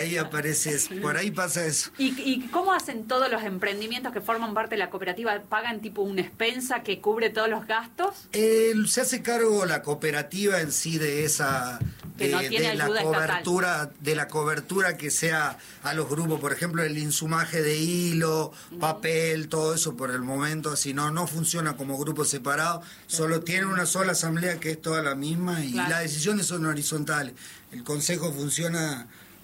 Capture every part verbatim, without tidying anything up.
ahí aparece eso, por ahí pasa eso. ¿Y, ¿Y cómo hacen todos los emprendimientos que forman parte de la cooperativa? ¿Pagan tipo una expensa que cubre todos los gastos? Eh, se hace cargo la cooperativa en sí de esa... Que de, no tiene de la ayuda cobertura estatal. de la cobertura que sea a los grupos, por ejemplo el insumaje de hilo, uh-huh. papel, todo eso por el momento, si no no funciona como grupo separado, solo tiene una sola asamblea que es toda la misma y claro. las decisiones son horizontales. El consejo funciona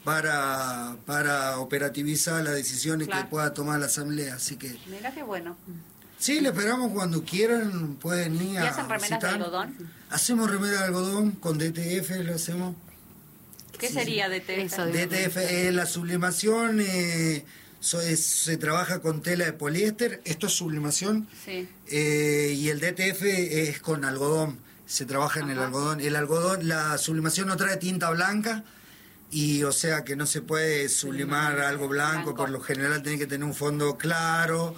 para para operativizar las decisiones claro. que pueda tomar la asamblea, así que mira qué bueno. Sí, le esperamos cuando quieran, pueden ir a ¿Y hacen remeras visitar. de algodón? Hacemos remeras de algodón, con D T F lo hacemos. ¿Qué sí. sería D T F? Eso, D T F es eh, la sublimación, eh, so es, se trabaja con tela de poliéster, esto es sublimación, sí. eh, y el D T F es con algodón, se trabaja en Ajá. el algodón. El algodón, la sublimación no trae tinta blanca, y o sea que no se puede sublimar algo blanco, blanco. Por lo general tiene que tener un fondo claro,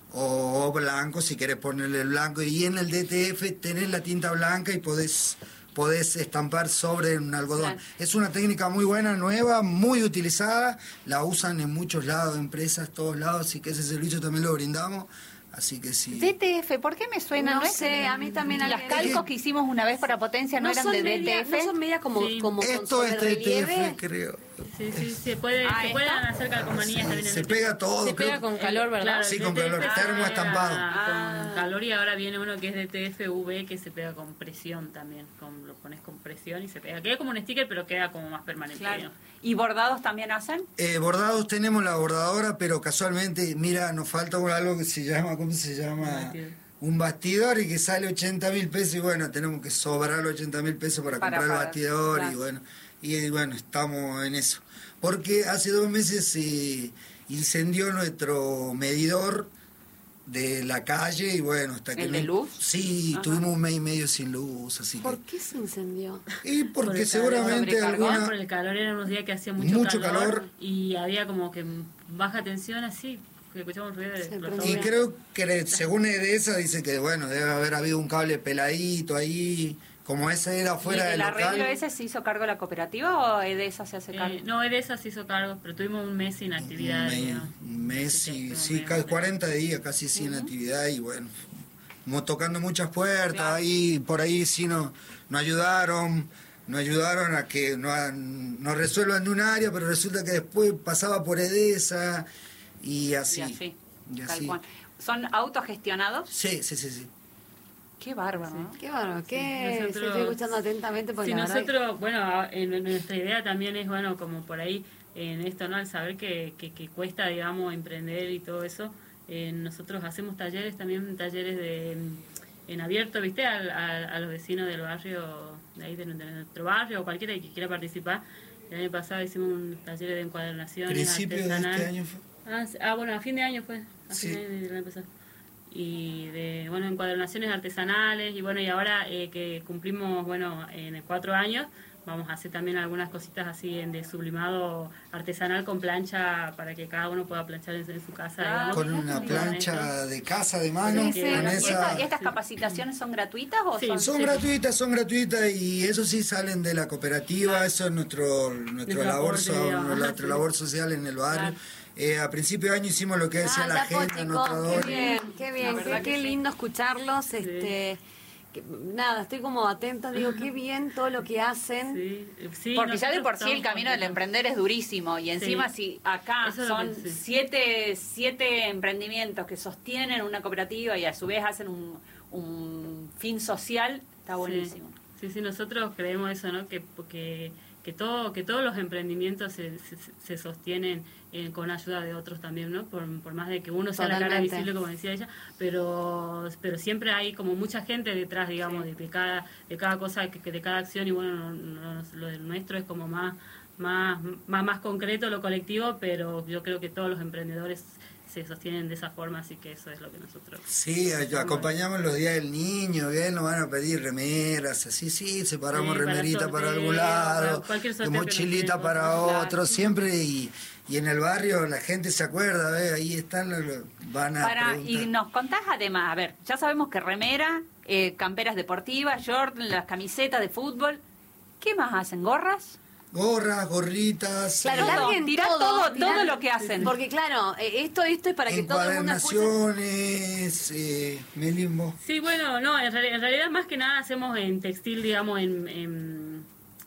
o blanco si querés ponerle el blanco, y en el D T F tenés la tinta blanca y podés podés estampar sobre un algodón. Claro. Es una técnica muy buena, nueva, muy utilizada, la usan en muchos lados, empresas, todos lados, así que ese servicio también lo brindamos. Así que sí. D T F, ¿por qué me suena? No, no sé, a mí también. Las calcos que hicimos una vez para Potencia no, no eran de media, D T F. No son media como, sí. como esto es D T F, creo. Sí, sí, se puede, ah, se pueden hacer calcomanías sí, también. Se pega todo. Se pega con calor, ¿verdad? Claro, sí, con calor, termo estampado. Ah. Con calor, y ahora viene uno que es D T F V que se pega con presión también. Con, lo pones con presión y se pega. Queda como un sticker, pero queda como más permanente. Claro. ¿Y bordados también hacen? Eh, bordados tenemos la bordadora, pero casualmente, mira, nos falta algo que se llama, ¿cómo se llama? Un bastidor, y que sale ochenta mil pesos, y bueno, tenemos que sobrar los ochenta mil pesos para, para comprar pagar, el bastidor, claro. y bueno, y bueno, estamos en eso. Porque hace dos meses se incendió nuestro medidor de la calle, y bueno, hasta que... ¿El de luz? Sí, Ajá. tuvimos un mes y medio sin luz, así ¿Por que... qué se incendió? Y porque por seguramente alguna... Por el calor, eran unos días que hacía mucho, mucho calor, calor, y había como que baja tensión así, que escuchamos ruido de explosión. Y creo que según Edesa dice que bueno, debe haber habido un cable peladito ahí, como ese era fuera del local. ¿El arreglo ese se hizo cargo la cooperativa o Edesa se hace cargo? Eh, no, Edesa se hizo cargo, pero tuvimos un mes sin actividad. Un mes, un mes y sí, casi cuarenta días casi sin uh-huh. actividad, y bueno, como tocando muchas puertas, claro. ahí por ahí sí nos, nos ayudaron, nos ayudaron a que nos, nos resuelvan de un área, pero resulta que después pasaba por Edesa y así. Y así, y tal así. cual. ¿Son autogestionados? Sí, sí, sí, sí. Qué bárbaro, ¿no? Sí. Qué bárbaro, que sí, nosotros, estoy escuchando atentamente porque sí, la nosotros, verdad... bueno, en nuestra idea también es, bueno, como por ahí, en esto, ¿no? Al saber que, que, que cuesta, digamos, emprender y todo eso, eh, nosotros hacemos talleres, también talleres de en abierto, ¿viste? A, a, a los vecinos del barrio, de ahí de, de nuestro barrio, o cualquiera que quiera participar. El año pasado hicimos un taller de encuadernaciones ¿Principio de este año fue? Ah, ah, bueno, a fin de año fue, a sí. fin de año del año pasado. Y de, bueno, encuadernaciones artesanales, y bueno, y ahora eh, que cumplimos, bueno, en cuatro años, vamos a hacer también algunas cositas así en de sublimado artesanal con plancha para que cada uno pueda planchar en, en su casa. Ah, digamos, con una plancha de casa de mano. Sí, sí. Con ¿Y, esa... esta, ¿Y estas capacitaciones son gratuitas o sí, son...? Son sí. gratuitas, son gratuitas, y eso sí salen de la cooperativa, eso es nuestro nuestro labor, aporte, so, digamos. nuestra Sí. labor social en el barrio. Claro. Eh, a principio de año hicimos lo que decía ah, la gente, Qué bien, qué bien, qué, qué sí. lindo escucharlos, Sí. este... Que, nada, estoy como atenta, digo, qué bien todo lo que hacen. Sí, sí, porque ya de por sí el estamos camino del emprender es durísimo, y encima sí. si acá Eso son sí. siete, siete emprendimientos que sostienen una cooperativa y a su vez hacen un, un fin social, está buenísimo. Sí, sí, sí, nosotros creemos eso, ¿no? Que, que, que, todo, que todos los emprendimientos se, se, se sostienen eh, con ayuda de otros también, ¿no? Por, por más de que uno sea Totalmente. La cara visible, como decía ella, pero pero siempre hay como mucha gente detrás, digamos, sí. de, de cada de cada cosa, que, que de cada acción, y bueno, no, no, lo del nuestro es como más, más, más, más concreto, lo colectivo, pero yo creo que todos los emprendedores se sostienen de esa forma, así que eso es lo que nosotros... Sí, acompañamos los días del niño, bien, nos van a pedir remeras, así, sí, separamos sí, remerita para, para algún lado, de mochilita para otro, claro. siempre, y, y en el barrio la gente se acuerda, ¿ves? Ahí están, van a para, y nos contás además, a ver, ya sabemos que remera, eh, camperas deportivas, short, las camisetas de fútbol, ¿qué más hacen? ¿Gorras? Gorras, gorritas. Claro, eh, larguen tirá todo, todo, tirá- todo lo que hacen. Porque claro, eh, esto, esto es para que todo el mundo escuche. encuadernaciones, eh, melimbo. Sí, bueno, no, en, reali- en realidad más que nada hacemos en textil, digamos, en, en,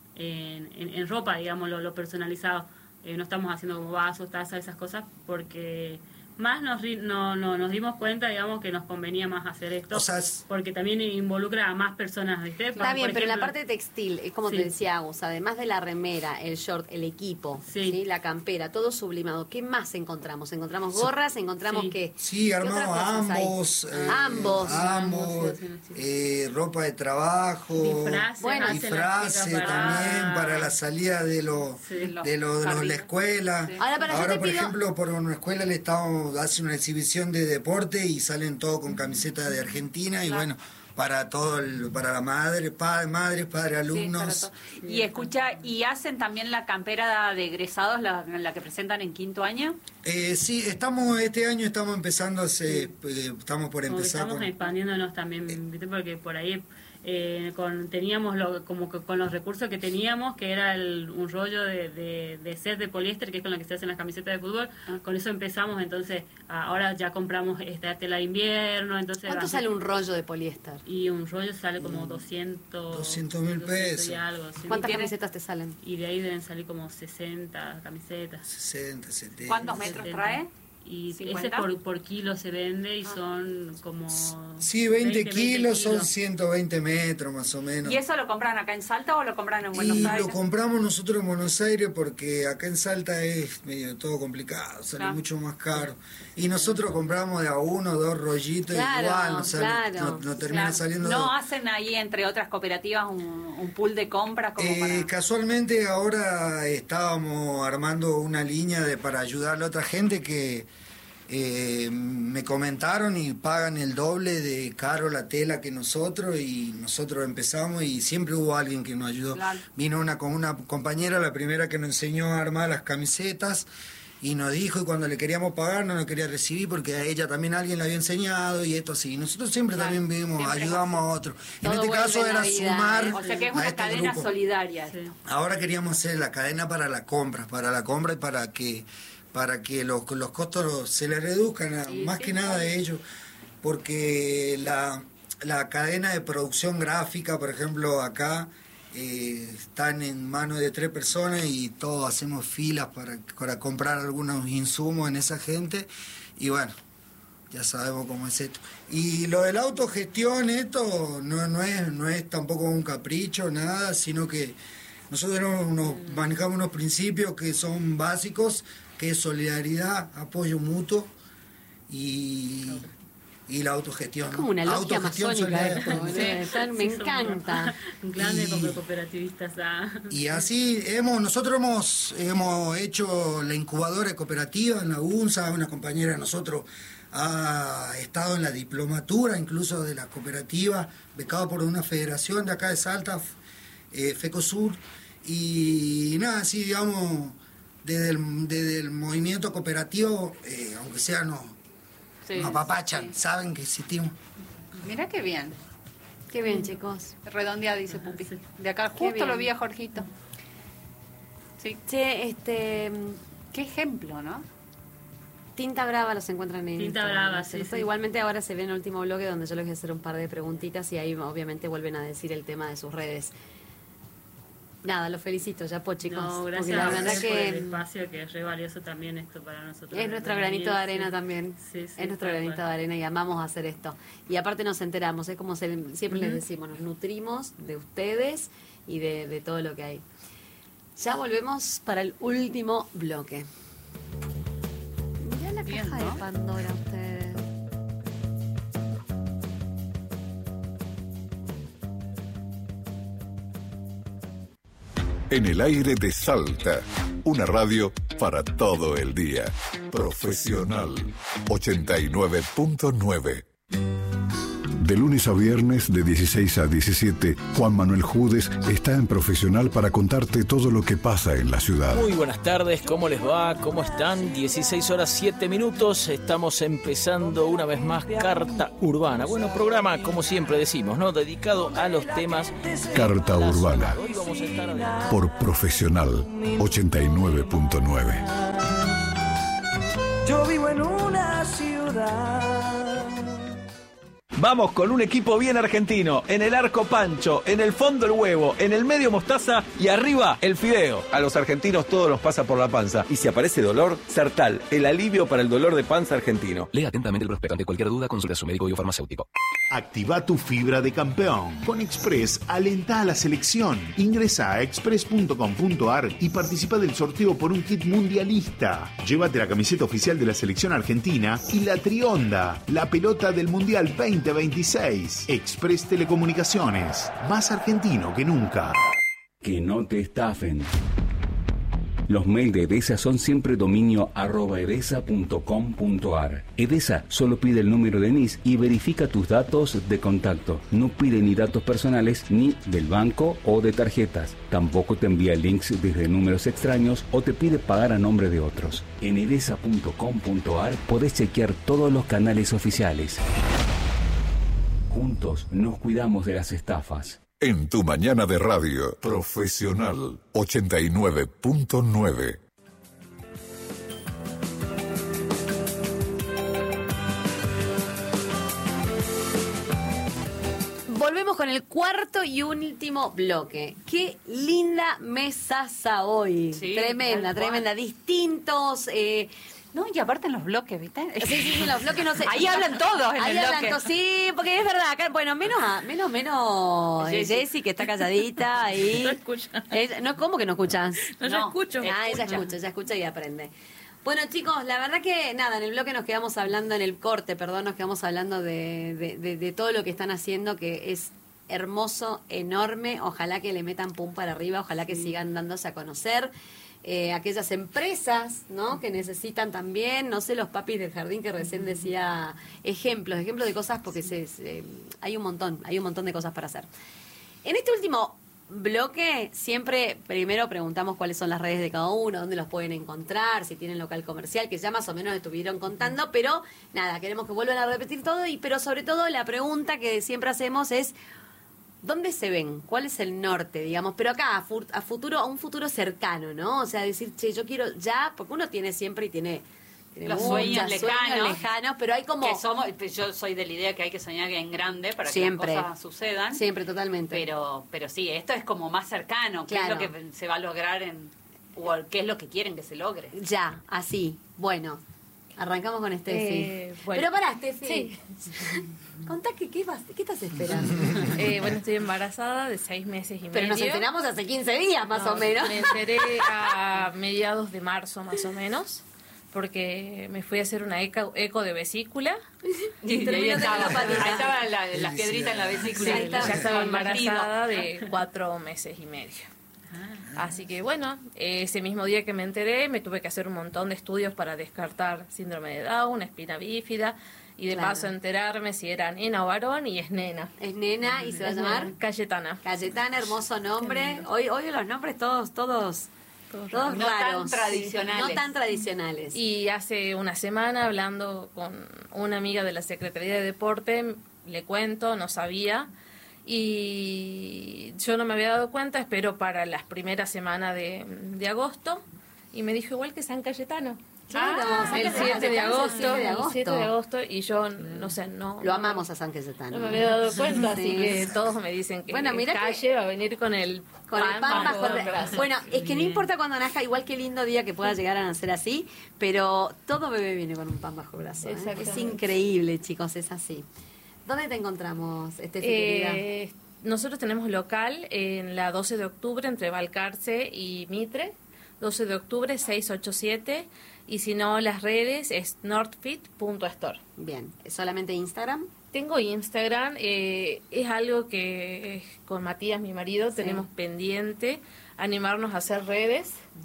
en, en- en ropa, digamos, lo, lo personalizado. Eh, no estamos haciendo como vasos, tazas, esas cosas, porque más nos, ri- no, no, nos dimos cuenta, digamos, que nos convenía más hacer esto, O sea, es- porque también involucra a más personas, ¿viste? Está Por bien, pero en la ejemplo, parte textil, es como Sí. te decía Agus, además de la remera, el short, el equipo, Sí. ¿sí? La campera, todo sublimado. ¿Qué más encontramos? ¿Encontramos gorras? ¿Encontramos Sí. qué? Sí, ¿Qué armamos otras cosas hay? ambos. eh, Ambos. ambos, Sí, sí, sí. eh, ropa de trabajo. Disfraces, Bueno, hacen las disfraces chicas para- también para la salida de los Sí. de los de los de la escuela. Sí. Ahora, para yo te por pido- ejemplo, por una escuela le estamos hace una exhibición de deporte y salen todos con camiseta de Argentina y Claro. bueno, para todo el, para la madre, padre, madres, padres, Sí, alumnos. para todo. Y escucha, ¿y hacen también la campera de egresados, la, la que presentan en quinto año? Eh, sí, estamos este año estamos empezando, hace, eh, estamos por Como que empezar estamos con, expandiéndonos también, ¿viste? Porque por ahí eh, con, teníamos lo, como que con los recursos que teníamos, que era el, un rollo de, de, de set de poliéster, que es con lo que se hacen las camisetas de fútbol, Ah. con eso empezamos, entonces a- ahora ya compramos esta tela de invierno, entonces ¿Cuánto vamos- sale un rollo de poliéster? y un rollo sale como doscientos doscientos mil pesos. y algo, sí. ¿Cuántas tiene- camisetas te salen? Y de ahí deben salir como sesenta camisetas. sesenta, setenta. ¿Cuántos metros trae? Y ¿cincuenta? ese por, por kilo se vende y son como... Sí, veinte, kilos, son kilos. ciento veinte metros más o menos. ¿Y eso lo compran acá en Salta o lo compran en Buenos Y Aires? lo compramos nosotros en Buenos Aires porque acá en Salta es medio todo complicado, sale Claro. mucho más caro. Y nosotros compramos de a uno, dos rollitos, Claro, igual, no, sale- claro. no, no termina Claro. saliendo. ¿No hacen ahí, entre otras cooperativas, un, un pool de compras como Eh, para...? Casualmente ahora estábamos armando una línea de para ayudar a otra gente que eh, me comentaron y pagan el doble de caro la tela que nosotros y nosotros empezamos y siempre hubo alguien que nos ayudó. Claro. Vino una con una compañera, la primera que nos enseñó a armar las camisetas y nos dijo y cuando le queríamos pagar no nos quería recibir porque a ella también alguien le había enseñado y esto así. Nosotros siempre Claro, también vimos, siempre ayudamos a otros. En Todo este vuelve caso en la era vida, sumar ¿eh? O sea que es a una este cadena grupo. solidaria. Sí. esto. Ahora queríamos hacer la cadena para la compra, para la compra y para que para que los, los costos se le reduzcan, a- Sí, más sí, que nada obvio. a ellos, porque la, la cadena de producción gráfica, por ejemplo, acá eh, están en manos de tres personas y todos hacemos filas para, para comprar algunos insumos en esa gente y bueno, ya sabemos cómo es esto. Y lo de la autogestión, esto no, no, es, no es tampoco un capricho, nada, sino que nosotros nos manejamos unos principios que son básicos, que es solidaridad, apoyo mutuo y, y la autogestión. Es como una logia Autogestión, masónica solidaridad, esto, apoyo boludo. mutuo. Está- me Sí, somos encanta. Un clan de Y- cooperativistas. ah. Y así hemos, nosotros hemos, hemos hecho la incubadora de cooperativa en la UNSA, una compañera de nosotros ha estado en la diplomatura incluso de la cooperativa, becado por una federación de acá de Salta, eh, FECOSUR, y nada, así digamos, desde el, desde el movimiento cooperativo, eh, aunque sea nos, Sí, nos apapachan, sí. saben que existimos. Mirá qué bien. Qué bien, chicos. Redondea, dice Pupi. Sí. De acá Qué justo bien. lo vi a Jorgito. Sí. Che, este... Qué ejemplo, ¿no? Tinta Brava los encuentran en Tinta Instagram, Brava, ¿no es sí, cierto? sí. Igualmente ahora se ve en el último bloque donde yo les voy a hacer un par de preguntitas y ahí obviamente vuelven a decir el tema de sus redes. Nada, los felicito, ya po, chicos. No, porque gracias la a verdad ustedes por el que espacio, que es re valioso también esto para nosotros. es nuestro granito de arena Sí. también. Sí, sí, es nuestro tal granito cual. de arena y amamos hacer esto. Y aparte nos enteramos, es como se- siempre les Ujú. decimos, nos nutrimos de ustedes y de, de todo lo que hay. Ya volvemos para el último bloque. Mirá la Bien, caja ¿no? de Pandora ustedes. En el aire de Salta, una radio para todo el día. Profesional ochenta y nueve punto nueve. De lunes a viernes, de dieciséis a diecisiete, Juan Manuel Judes está en Profesional para contarte todo lo que pasa en la ciudad. Muy buenas tardes, ¿cómo les va? ¿Cómo están? dieciséis horas siete minutos, estamos empezando una vez más Carta Urbana. Bueno, programa, como siempre decimos, ¿no? Dedicado a los temas... Carta Urbana, Hoy vamos a estar... por Profesional ochenta y nueve punto nueve. Yo vivo en una ciudad. Vamos con un equipo bien argentino. En el arco Pancho, en el fondo el huevo, en el medio mostaza y arriba el fideo. A los argentinos todo nos pasa por la panza. Y si aparece dolor, Sertal, el alivio para el dolor de panza argentino. Lea atentamente el prospecto. Ante cualquier duda, consulta a su médico y o farmacéutico. Activa tu fibra de campeón. Con Express, alenta a la selección. Ingresa a express punto com punto a r y participa del sorteo por un kit mundialista. Llévate la camiseta oficial de la selección argentina y la trionda, la pelota del Mundial veinte veintiséis. Express Telecomunicaciones, más argentino que nunca. Que no te estafen. Los mails de Edesa son siempre dominio arroba edesa punto com punto a r. Edesa solo pide el número de N I S y verifica tus datos de contacto. No pide ni datos personales ni del banco o de tarjetas. Tampoco te envía links desde números extraños o te pide pagar a nombre de otros. En edesa punto com punto a r podés chequear todos los canales oficiales. Juntos nos cuidamos de las estafas. En tu mañana de radio, Profesional ochenta y nueve punto nueve. Volvemos con el cuarto y último bloque. Qué linda mesaza hoy. Sí, tremenda, tremenda. Distintos... Eh, No, y aparte en los bloques, ¿viste? Sí, sí, sí, los bloques no sé. Ahí hablan todos en Ahí el hablan bloque. todos, sí, porque es verdad. Acá, bueno, menos, menos, menos Jessy. Jessy, que está calladita ahí. No escucha. Es- no, ¿cómo que no escuchas? No, yo escucho. Ah, ella Escucha. escucha, ella escucha y aprende. Bueno, chicos, la verdad que nada, en el bloque nos quedamos hablando, en el corte, perdón, nos quedamos hablando de, de, de, de todo lo que están haciendo, que es hermoso, enorme. Ojalá que le metan pum para arriba, ojalá que sigan dándose a conocer. Eh, aquellas empresas, ¿no? Que necesitan también, no sé, los papis del jardín que recién decía, ejemplos, ejemplos de cosas, porque se, se- hay un montón, hay un montón de cosas para hacer. En este último bloque, siempre primero preguntamos cuáles son las redes de cada uno, dónde los pueden encontrar, si tienen local comercial, que ya más o menos estuvieron contando, pero nada, queremos que vuelvan a repetir todo, y pero sobre todo la pregunta que siempre hacemos es: ¿dónde se ven? ¿Cuál es el norte, digamos? Pero acá, a, fu- a futuro, a un futuro cercano, ¿no? O sea, decir, che, yo quiero ya, porque uno tiene siempre y tiene, tiene Los muchos sueños lejanos. lejanos, pero hay como... Que somos, yo soy de la idea que hay que soñar en grande para Siempre. que las cosas sucedan. Siempre, totalmente. Pero, pero sí, esto es como más cercano. ¿Qué Claro. es lo que se va a lograr en, o qué es lo que quieren que se logre? Ya, así. Bueno, arrancamos con Steffi. Eh, bueno. Pero pará, Steffi. Sí. Contá que, ¿qué, vas, ¿qué estás esperando? Eh, bueno, estoy embarazada de seis meses y Pero medio. nos enteramos hace quince días, más No, o menos. Me enteré a mediados de marzo, más o menos, porque me fui a hacer una eco, eco de vesícula. Y ahí terminó estaba, teniendo patita. ahí estaba la, la piedrita en la vesícula. Sí, Ya estaba el partido. embarazada de cuatro meses y medio. Así que bueno, ese mismo día que me enteré me tuve que hacer un montón de estudios para descartar síndrome de Down, espina bífida y de Claro. paso enterarme si era nena o varón, y es nena. Es nena y se va a llamar Cayetana. Cayetana, hermoso nombre. Hoy, hoy los nombres todos, todos, todos No tan raros. tradicionales. No tan tradicionales. Y hace una semana, hablando con una amiga de la Secretaría de Deporte, le cuento, no sabía, y yo no me había dado cuenta, espero para las primeras semanas de, de agosto, y me dijo igual que San Cayetano. Claro, San el Cayetano, siete de agosto, el siete de agosto. el siete de agosto, y yo, no sé, no... Lo amamos a San Cayetano. No me había dado cuenta, así Sí. que todos me dicen que Bueno, mira Calle que- va a venir con el Con el pan bajo el brazo. Bueno, es que no importa cuando nazca, igual que lindo día que pueda llegar a nacer así, pero todo bebé viene con un pan bajo el brazo. ¿eh? Exactamente. Es increíble, chicos, es así. ¿Dónde te encontramos, Estefi, querida? Eh, nosotros tenemos local en la doce de octubre entre Balcarce y Mitre, doce de octubre seiscientos ochenta y siete, y si no las redes es northfit punto store. Bien, ¿solamente Instagram? Tengo Instagram, eh, es algo que eh, con Matías, mi marido, Sí. tenemos pendiente, animarnos a hacer redes,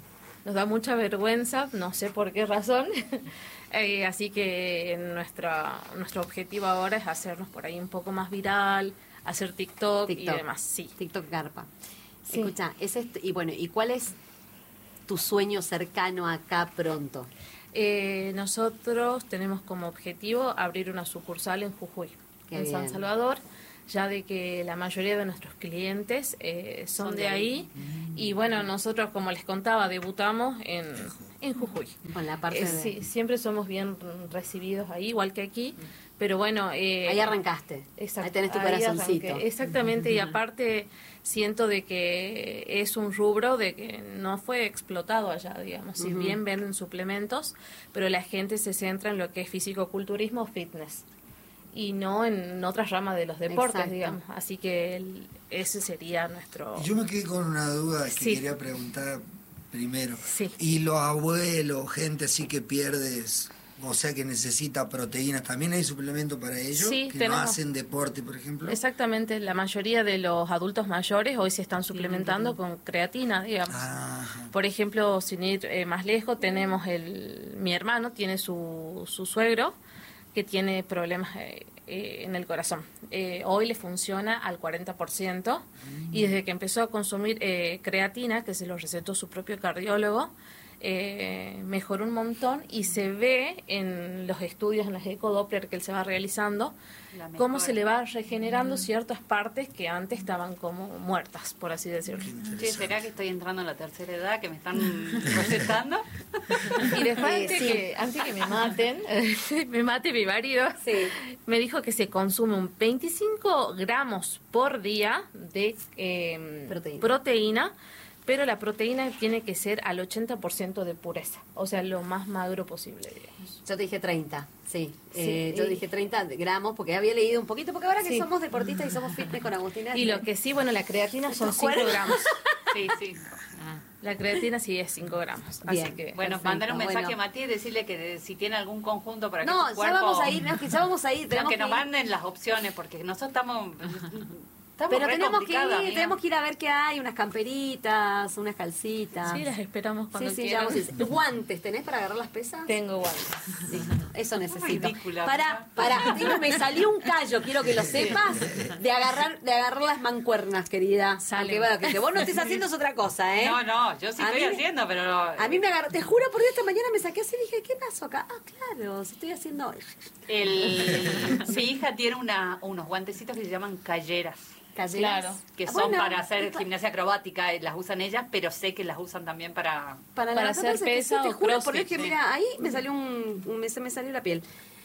nos da mucha vergüenza, no sé por qué razón. eh, así que nuestra, nuestro objetivo ahora es hacernos por ahí un poco más viral, hacer TikTok, TikTok. y demás. Sí. TikTok garpa. Sí. Escucha, es esto, y bueno, ¿y cuál es tu sueño cercano acá pronto? Eh, nosotros tenemos como objetivo abrir una sucursal en Jujuy, Qué en bien. San Salvador, ya de que la mayoría de nuestros clientes eh, son, Son de, de ahí. Y bueno, nosotros, como les contaba, debutamos en, en Jujuy. Con la parte Eh, de... sí, siempre somos bien recibidos ahí, igual que aquí. Pero bueno... Eh, ahí arrancaste. Exacto, Ahí tenés tu ahí corazoncito. arranqué, exactamente, y aparte siento de que es un rubro de que no fue explotado allá, digamos. Si Ujú. bien venden suplementos, pero la gente se centra en lo que es fisicoculturismo, fitness, y no en otras ramas de los deportes, Exacto. digamos. Así que el- ese sería nuestro... Yo me quedé con una duda que Sí. quería preguntar primero. Sí. Y los abuelos, gente así que pierdes, o sea que necesita proteínas, ¿también hay suplemento para ellos? Sí, que tenemos. no hacen deporte, por ejemplo. Exactamente, la mayoría de los adultos mayores hoy se están suplementando con creatina, digamos. Ajá. Por ejemplo, sin ir eh, más lejos, tenemos el mi hermano, tiene su, su suegro, que tiene problemas eh, eh, en el corazón. Eh, hoy le funciona al cuarenta por ciento y desde que empezó a consumir eh, creatina, que se lo recetó su propio cardiólogo, eh, mejoró un montón y se ve en los estudios, en las ecodoppler que él se va realizando, La cómo mejora. se le va regenerando ciertas partes que antes estaban como muertas, por así decirlo. Che, ¿será que estoy entrando en la tercera edad que me están recetando? Y después, Eh, antes, sí. que, antes que me maten, me mate mi marido, Sí. me dijo que se consume un veinticinco gramos por día de eh, Proteína. proteína, pero la proteína tiene que ser al ochenta por ciento de pureza, o sea, lo más magro posible, digamos. Yo te dije treinta, sí. Sí, Eh, yo y- dije treinta gramos porque había leído un poquito, porque ahora que Sí. somos deportistas y somos fitness con Agustina. Y lo que sí, bueno, la creatina son Estos cinco cuernos. gramos. Sí, sí. La creatina sí es cinco gramos. Bien. Así que, Bueno, Perfecto, mandar un mensaje bueno. a Matías y decirle que de- si tiene algún conjunto para que No, tu ya cuerpo... vamos a ir, no, que ya vamos a ir. No, Tenemos que nos ir. manden las opciones, porque nosotros estamos... estamos Pero re tenemos que complicadas, ir, amiga. tenemos que ir a ver qué hay, unas camperitas, unas calcitas. sí, las esperamos cuando Sí, sí, quieran. ya vamos a ir. ¿Guantes tenés para agarrar las pesas? Tengo guantes. Listo, eso necesito. ridícula, Para, para, digo, me salió un callo, quiero que lo sepas, de agarrar, de agarrar las mancuernas, querida. Sale. Aunque, bueno, que, que vos no estés haciendo es otra cosa, ¿eh? No, no, yo sí A estoy mí- haciendo, pero... A mí me agarró, te juro, por Dios, esta mañana me saqué así y dije, ¿qué pasó acá? Ah, claro, si estoy haciendo... El, mi hija tiene una, unos guantecitos que se llaman calleras, Calleras. Claro. que Ah, son bueno, para hacer es pa- gimnasia acrobática, eh, las usan ellas, pero sé que las usan también para... Para, Para levantar hacer pesas, que pesa sí, te o juro, por crossfit, Dios que sí. mira, ahí me salió un, un- me, se me salió la piel.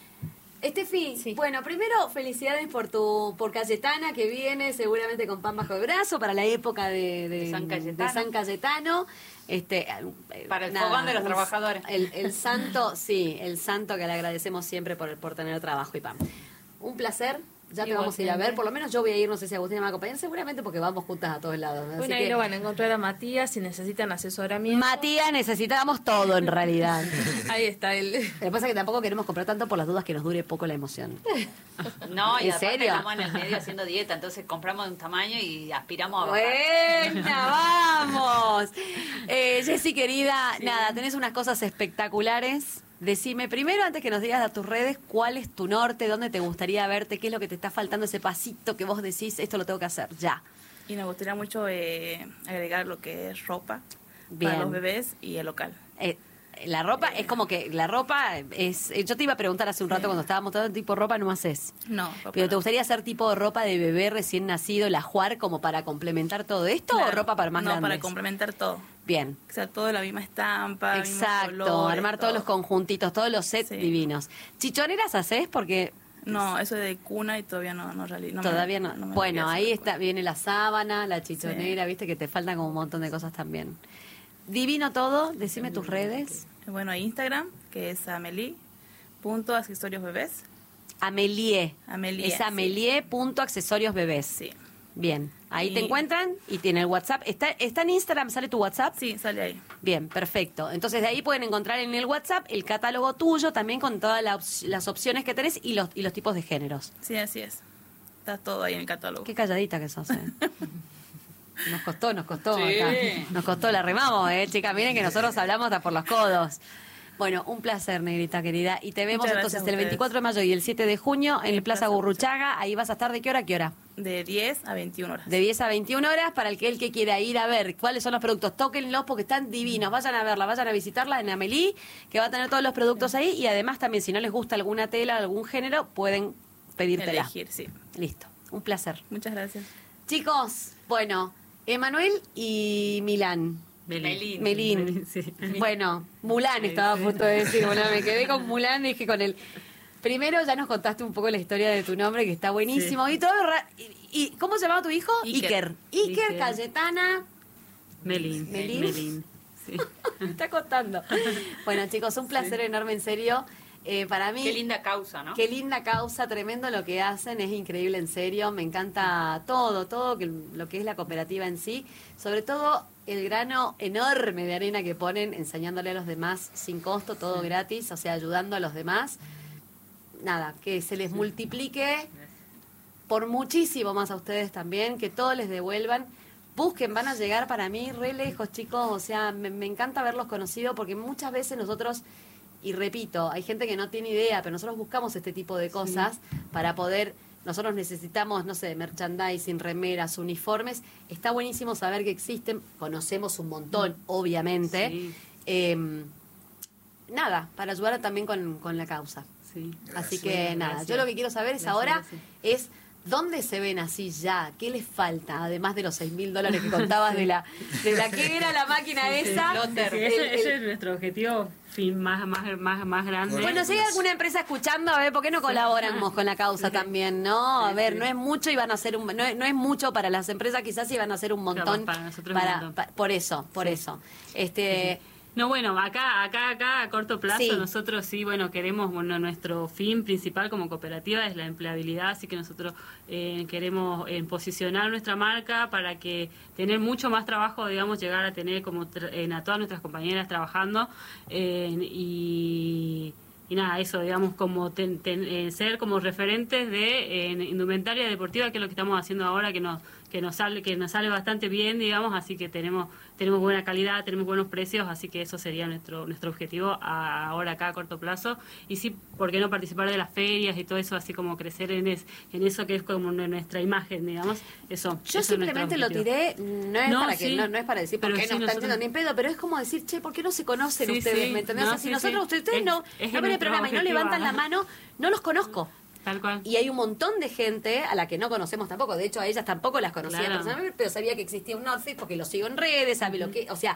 Estefi, Sí. bueno, primero felicidades por tu por Cayetana que viene seguramente con pan bajo el brazo para la época de, de- De San Cayetano. de San Cayetano. Este, eh, Para el nada, fogón de los un- trabajadores. El, el santo, sí, el santo que le agradecemos siempre por, por tener trabajo y pan. Un placer. Ya te vamos a ir a ver, Igualmente. por lo menos yo voy a ir, no sé si Agustina me va a acompañar, seguramente porque vamos juntas a todos lados. Así Bueno, ahí que- lo van a encontrar a Matías si necesitan asesoramiento. Matías, necesitamos todo en realidad. Ahí está él. Lo que pasa es que tampoco queremos comprar tanto por las dudas que nos dure poco la emoción. No, y ¿En aparte serio? estamos en el medio haciendo dieta, entonces compramos de un tamaño y aspiramos a bajar. Buena, vamos. Eh, Jessy, querida, nada, tenés unas cosas espectaculares. Decime primero, antes que nos digas a tus redes, cuál es tu norte, dónde te gustaría verte, qué es lo que te está faltando, ese pasito que vos decís, esto lo tengo que hacer ya. Y nos gustaría mucho eh, agregar lo que es ropa Bien. para los bebés y el local. Eh, la ropa es como que la ropa es. eh, Yo te iba a preguntar hace un rato cuando estábamos todo tipo ropa no haces. No, ropa Pero ¿te no. gustaría hacer tipo de ropa de bebé recién nacido, la juar como para complementar todo esto o Claro. ropa para más No, grandes? para complementar todo. Bien. O sea, todo de la misma estampa, Exacto, mismos colores, armar todos todo. los conjuntitos, todos los sets Sí. divinos. ¿Chichoneras haces? Porque No, eso de cuna y todavía no, no reali- no me- todavía no. no me bueno, voy a ahí hacer. está, viene la sábana, la chichonera, viste que te faltan como un montón de cosas también. Divino todo, decime tus redes. Bueno, hay Instagram, que es amelie punto accesorios bebés. Amelie. Amelie, Es sí. amelie punto accesorios bebés. Sí. Bien, ahí Y- te encuentran y tiene el WhatsApp. ¿Está, ¿Está en Instagram? ¿Sale tu WhatsApp? Sí, sale ahí. Bien, perfecto. Entonces de ahí pueden encontrar en el WhatsApp el catálogo tuyo también con todas la op- las opciones que tenés y los, y los tipos de géneros. Sí, así es. Está todo ahí en el catálogo. Qué calladita que sos, ¿eh? Nos costó, nos costó. Sí. Acá. Nos costó, la remamos, ¿eh, chicas? Miren que nosotros hablamos hasta por los codos. Bueno, un placer, Negrita querida. Y te vemos Muchas entonces gracias a el veinticuatro de mayo y el siete de junio en el Plaza Gurruchaga. Ahí vas a estar, ¿de qué hora a qué hora? De diez a veintiuna horas. De diez a veintiuna horas para el que el que quiera ir a ver cuáles son los productos. Tóquenlos porque están divinos. Vayan a verla, vayan a visitarla en Amelie, que va a tener todos los productos ahí. Y además también, si no les gusta alguna tela, algún género, pueden pedírtela. Elegir, sí. Listo. Un placer. Muchas gracias. Chicos, bueno, Emanuel y Milán. Melín. Melín. Melín, sí. Bueno, Mulán estaba a punto de decir. Bueno, me quedé con Mulán, dije con el... Primero ya nos contaste un poco la historia de tu nombre, que está buenísimo. Sí. Y todo ra- y, y ¿cómo se llamaba tu hijo? Iker. Iker. Iker, Iker. Cayetana. Melín. Melín. Melín. Sí. Me está contando. Bueno, chicos, un placer enorme, en serio. Eh, para mí... Qué linda causa, ¿no? Qué linda causa, tremendo lo que hacen, es increíble, en serio, me encanta todo, todo que, lo que es la cooperativa en sí, sobre todo el grano enorme de arena que ponen enseñándole a los demás sin costo, todo gratis, o sea, ayudando a los demás. Nada, que se les multiplique por muchísimo más a ustedes también, que todo les devuelvan. Busquen, van a llegar para mí re lejos, chicos, o sea, me, me encanta haberlos conocido porque muchas veces nosotros... Y repito, hay gente que no tiene idea, pero nosotros buscamos este tipo de cosas sí. para poder... Nosotros necesitamos, no sé, merchandising, remeras, uniformes. Está buenísimo saber que existen. Conocemos un montón, obviamente. Sí. Eh, nada, para ayudar también con, con la causa. Sí. Así Gracias, que nada, gracias. yo lo que quiero saber es Gracias, ahora gracias. es... ¿Dónde se ven así ya? ¿Qué les falta? Además de los seis mil dólares que contabas sí. de la de la que era la máquina sí, esa. Sí, sí, el, ese, el, ese es nuestro objetivo fin más más más más grande. Bueno, si hay alguna empresa escuchando, a ver, ¿por qué no colaboramos con la causa sí. también? No, a sí, ver, sí. no es mucho y van a hacer un no es, no es mucho para las empresas, quizás iban a hacer un montón. Claro, para nosotros para, un montón. Pa, por eso, por sí. eso. Este sí. No, bueno, acá, acá, acá a corto plazo sí. nosotros sí, bueno, queremos, bueno, nuestro fin principal como cooperativa es la empleabilidad, así que nosotros eh, queremos eh, posicionar nuestra marca para que tener mucho más trabajo, digamos, llegar a tener como eh, a todas nuestras compañeras trabajando eh, y... Y nada, eso, digamos, como ten, ten, eh, ser como referentes de eh, indumentaria deportiva, que es lo que estamos haciendo ahora, que nos que nos sale que nos sale bastante bien, digamos, así que tenemos tenemos buena calidad, tenemos buenos precios, así que eso sería nuestro nuestro objetivo a, ahora acá a corto plazo. Y sí, ¿por qué no participar de las ferias y todo eso, así como crecer en, es, en eso que es como nuestra imagen, digamos? Eso. Yo eso simplemente lo tiré, no es, no, para que, sí, no, no es para decir por qué sí, no están nosotros... ni en pedo, pero es como decir, che, ¿por qué no se conocen sí, ustedes? Sí, ¿Me entendés? no, o sea, si sí, nosotros, sí. ustedes es, no, es no ven el programa y no levantan ajá. la mano, no los conozco. Tal cual. Y hay un montón de gente a la que no conocemos tampoco. De hecho, a ellas tampoco las conocía claro. personalmente, pero sabía que existía un North Face porque lo sigo en redes, sabe uh-huh. lo que... O sea,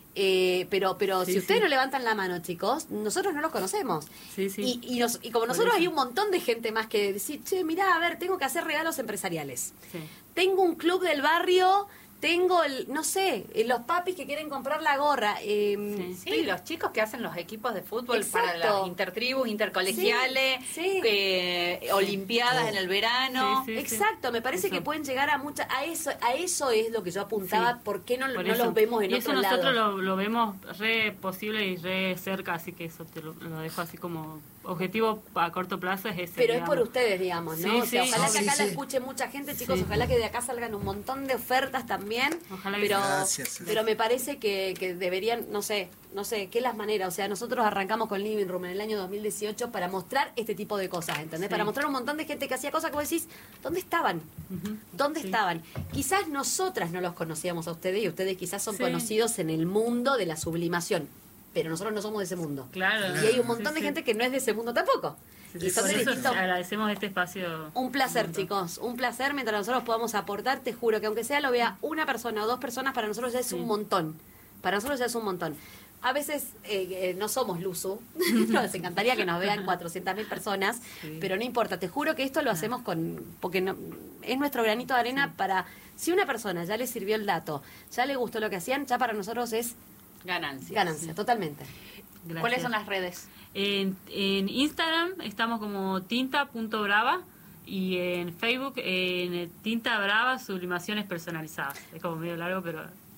eh, pero pero sí, si ustedes sí. no levantan la mano, chicos, nosotros no los conocemos. Sí, sí. Y, y, nos, y como nosotros hay un montón de gente más que decir, che, mirá, a ver, tengo que hacer regalos empresariales. Sí. Tengo un club del barrio... Tengo, el no sé, los papis que quieren comprar la gorra. Eh, sí, sí, los chicos que hacen los equipos de fútbol Exacto. para las intertribus, intercolegiales, sí, sí. Eh, olimpiadas sí. en el verano. Sí, sí, Exacto, sí. me parece eso. que pueden llegar a muchas... A eso a eso es lo que yo apuntaba, sí. ¿por qué no, Por no los vemos en y otro eso lado? nosotros lo, lo vemos re posible y re cerca, así que eso te lo, lo dejo así como objetivo a corto plazo es ese. Pero digamos. es por ustedes, digamos, ¿no? Sí, o sea, sí. ojalá No, que acá sí, la sí. escuche mucha gente, chicos, Sí. ojalá que de acá salgan un montón de ofertas también. Ojalá pero, Gracias. pero me parece que, que deberían, no sé, no sé, qué las maneras. O sea, nosotros arrancamos con Living Room en el año dos mil dieciocho para mostrar este tipo de cosas, ¿entendés? Sí. Para mostrar un montón de gente que hacía cosas que vos decís, ¿dónde estaban? Uh-huh. ¿Dónde sí. estaban? Quizás nosotras no los conocíamos a ustedes y ustedes quizás son sí. conocidos en el mundo de la sublimación. Pero nosotros no somos de ese mundo. Claro. Y hay un montón sí, de sí. gente que no es de ese mundo tampoco. Sí, y son por de eso distintos... agradecemos este espacio. Un placer, chicos, un placer. Mientras nosotros podamos aportar, te juro que aunque sea lo vea una persona o dos personas, para nosotros ya es sí. un montón. Para nosotros ya es un montón. A veces eh, eh, no somos Luzu, nos encantaría que nos vean cuatrocientas mil personas, sí. pero no importa, te juro que esto lo hacemos con porque no, es nuestro granito de arena sí. para, si una persona ya le sirvió el dato, ya le gustó lo que hacían, ya para nosotros es ganancia. Ganancia, sí. totalmente. Gracias. ¿Cuáles son las redes? En, en Instagram estamos como tinta punto brava y en Facebook en Tinta Brava Sublimaciones Personalizadas. Es como medio largo, pero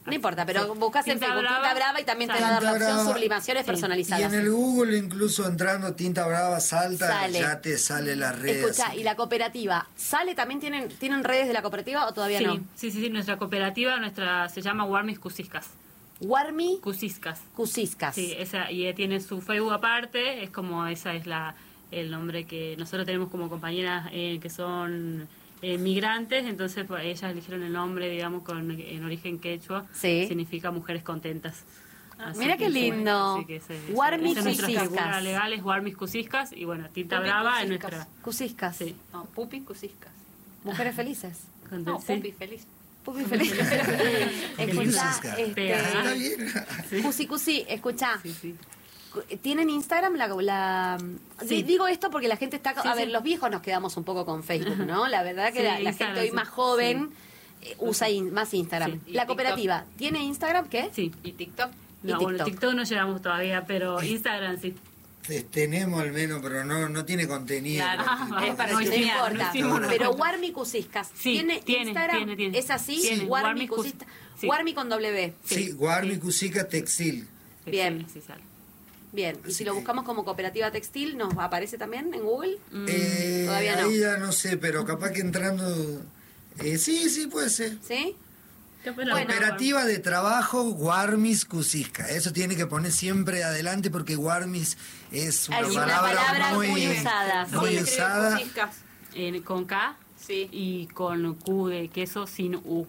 No importa, pero buscas en Tinta Facebook Brava. Tinta Brava y también te va a dar la Tinta opción Brava. sublimaciones Y personalizadas. en el Google, incluso entrando Tinta Brava, salta, Sale. ya te sale la red. Escucha, así ¿y la cooperativa sale también? ¿Tienen tienen redes de la cooperativa o todavía Sí, no? sí, sí, sí, nuestra cooperativa nuestra se llama Warmis Cusiscas. Warmi Cusiscas. Cusiscas. Sí, esa, y ella tiene su Facebook aparte, es como esa es la el nombre que nosotros tenemos como compañeras eh, que son eh, migrantes, entonces pues, ellas eligieron el nombre, digamos, con en origen quechua, Sí. significa mujeres contentas. Así Mira que qué sí, lindo. así que ese- ese- Warmis esa es nuestra Cusiscas. figura legal, es Warmis Cusiscas, y bueno, Tinta Pupi Brava es Cusiscas. nuestra... Cusiscas. Sí. No, Pupi Cusiscas. Mujeres felices. No, Sí. Pupi feliz. Pupi feliz. Escucha, Cusiscas. este, Está bien. Cusi Cusi, escucha. Sí, sí. ¿Tienen Instagram? La, la- Sí. Di- Digo esto porque la gente está... Sí, a ver, sí. los viejos nos quedamos un poco con Facebook, ¿no? La verdad que Sí, la, la Instagram, gente hoy sí. más joven eh, usa in- más Instagram. Sí. La Y cooperativa, ¿tiene Instagram qué? Sí. ¿Y TikTok? Y No, bueno, TikTok. TikTok no llegamos todavía, pero Instagram sí. Te- Tenemos al menos, pero no, no tiene contenido. Claro. la Es para No chismear, importa, no hicimos nada. pero Warmi Cusiscas, Sí, ¿tiene, tiene, Instagram? tiene, tiene. ¿Es así? Tiene, Warmi Warmi Cus- Cusiscas. sí. Warmi con W. Sí, Guarmi Cusica Textil. Sí, Bien. sí, sí sale. Bien, y Así si lo que- buscamos como cooperativa textil, ¿nos aparece también en Google? Eh, todavía no. Ahí ya no sé, pero capaz que entrando... eh, sí, sí, puede ser. ¿Sí? Bueno, Cooperativa de Trabajo Guarmis Cusisca. Eso tiene que poner siempre adelante porque Guarmis es una, Es una palabra, palabra muy, muy usada. muy ¿Cómo se escribe usada. Cusiscas? eh, con K Sí. y con Q de queso sin U.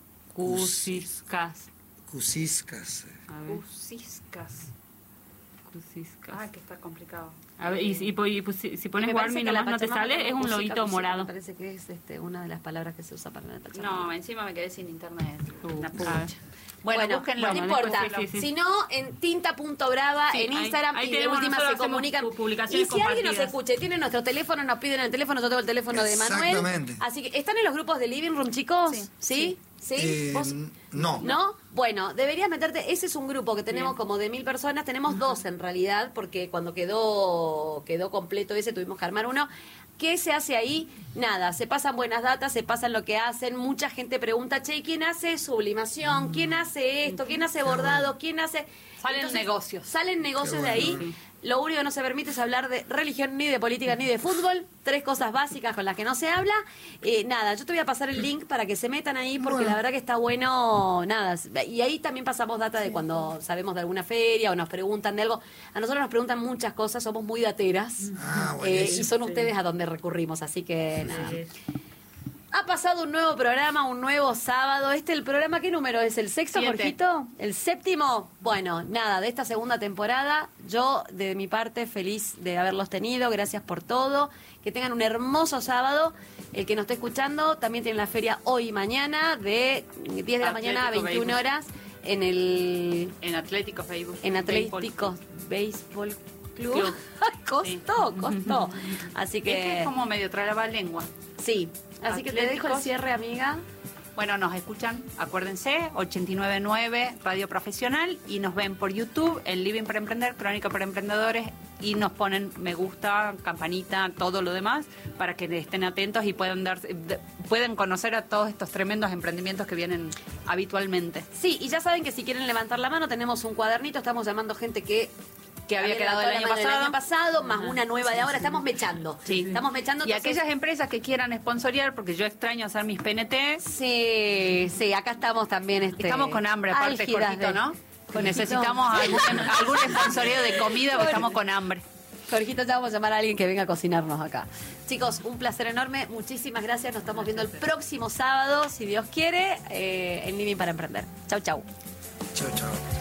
Cusiscas. Cusiscas. A ver, Cusiscas. Cusiscas. Ah, que está complicado. A ver, y, y, po- y, pues, si, si pones Me parece Warmi que la nomás no te Pachamama sale, como es un Cusisca, lobito Cusisca, morado. Me parece que es este, una de las palabras que se usa para la Pachamama. No, encima me quedé sin internet. Uh, Una a pucha. ver. Bueno, Bueno, búsquenlo. no bueno, importa. después sí, sí, sí. Si no, en tinta.brava, Sí, en ahí- Instagram, ahí y de tenemos, última se nosotros hacemos comunican. pu- publicaciones Y si alguien nos compartidas. escucha, tiene nuestro teléfono, nos piden el teléfono, yo tengo el teléfono de Manuel. Exactamente. Así que, ¿están en los grupos de Living Room, chicos? Sí. ¿Sí? ¿Sí? Eh, ¿Vos? no. ¿No? Bueno, deberías meterte. Ese es un grupo que tenemos Bien. como de mil personas. Tenemos dos en realidad, porque cuando quedó quedó completo ese tuvimos que armar uno. ¿Qué se hace ahí? Nada, se pasan buenas datas, se pasan lo que hacen. Mucha gente pregunta, che, ¿quién hace sublimación? ¿Quién hace esto? ¿Quién hace bordado? ¿Quién hace...? Salen negocios. Salen negocios Qué de ahí. bueno. Lo único que no se permite es hablar de religión, ni de política, ni de fútbol. Tres cosas básicas con las que no se habla. Eh, nada, yo te voy a pasar el link para que se metan ahí, porque Bueno. la verdad que está bueno. Nada, y ahí también pasamos data de cuando sabemos de alguna feria o nos preguntan de algo. A nosotros nos preguntan muchas cosas, somos muy dateras. Ah, Eh, buenísimo. y son ustedes a donde recurrimos, así que nada. Sí. Ha pasado un nuevo programa, un nuevo sábado. ¿Este el programa qué número es? ¿El sexto, Siete. Jorgito? ¿El séptimo? Bueno, nada, de esta segunda temporada, yo de mi parte feliz de haberlos tenido, gracias por todo. Que tengan un hermoso sábado. El que nos esté escuchando también tiene la feria hoy y mañana de diez de la mañana a Atlético veintiuna Béisbol. horas en el En Atlético Facebook. en Béisbol. Atlético Béisbol Club. Club. costó, costó. Así Es que que es como medio traba lengua. sí, así que te dejo el Atléticos. cierre, amiga. Bueno, nos escuchan, acuérdense, ochenta y nueve punto nueve Radio Profesional, y nos ven por YouTube, en Living para Emprender, Crónica para Emprendedores, y nos ponen me gusta, campanita, todo lo demás, para que estén atentos y puedan, dar, de- pueden conocer a todos estos tremendos emprendimientos que vienen habitualmente. Sí, y ya saben que si quieren levantar la mano, tenemos un cuadernito, estamos llamando gente que... Que había quedado el levantado año la mano pasado. año pasado, más una nueva de ahora, estamos mechando. Sí. Estamos mechando. Y entonces- aquellas empresas que quieran sponsorear, porque yo extraño hacer mis P N T, Sí, sí, acá estamos también. Este, estamos con hambre, aparte, álgidas Jorgito, de- ¿no? Jorgito. Necesitamos algún, algún sponsoreo de comida porque estamos con hambre. Jorgito, ya vamos a llamar a alguien que venga a cocinarnos acá. Chicos, un placer enorme, muchísimas gracias. Nos estamos viendo el próximo sábado, si Dios quiere, eh, en Living para Emprender. Chau, chau. Chao, chao.